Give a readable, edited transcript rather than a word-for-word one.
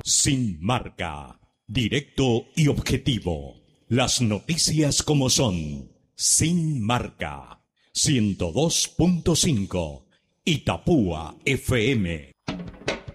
Sin marca. Directo y objetivo. Las noticias como son. Sin marca. 102.5. Itapúa FM.